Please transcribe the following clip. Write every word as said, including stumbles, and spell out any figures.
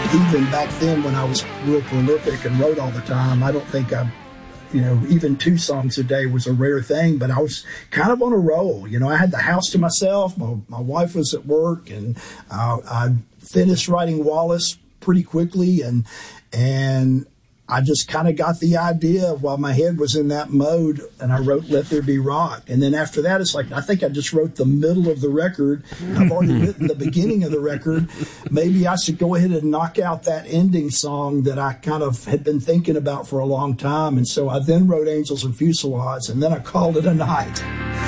Even back then when I was real prolific and wrote all the time, I don't think I, you know, even two songs a day was a rare thing, but I was kind of on a roll. You know, I had the house to myself. My, my wife was at work, and uh, I finished writing Wallace pretty quickly, and and I just kind of got the idea while my head was in that mode, and I wrote Let There Be Rock. And then after that, it's like, I think I just wrote the middle of the record. I've already written the beginning of the record. Maybe I should go ahead and knock out that ending song that I kind of had been thinking about for a long time. And so I then wrote Angels and Fusillades, and then I called it a night.